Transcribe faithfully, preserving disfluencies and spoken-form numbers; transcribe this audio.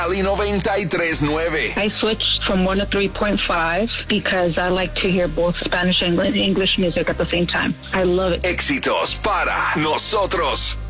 Ali noventa y tres nueve. I switched from one oh three point five because I like to hear both Spanish and English music at the same time. I love it. Éxitos para nosotros.